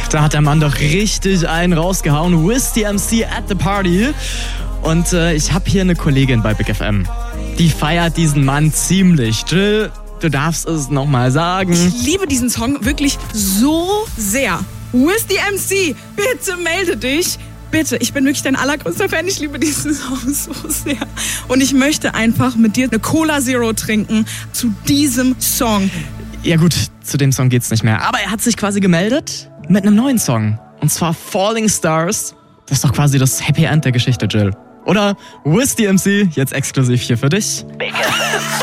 Da hat der Mann doch richtig einen rausgehauen. Wiz the MC at the Party. Und ich habe hier eine Kollegin bei Big FM. Die feiert diesen Mann ziemlich. Jill, du darfst es nochmal sagen. Ich liebe diesen Song wirklich so sehr. Wiz the MC, bitte melde dich. Bitte, ich bin wirklich dein allergrößter Fan. Ich liebe diesen Song so sehr. Und ich möchte einfach mit dir eine Cola Zero trinken zu diesem Song. Ja gut, zu dem Song geht's nicht mehr. Aber er hat sich quasi gemeldet mit einem neuen Song. Und zwar Falling Stars. Das ist doch quasi das Happy End der Geschichte, Jill. Oder Wiz the MC, jetzt exklusiv hier für dich. Big FM.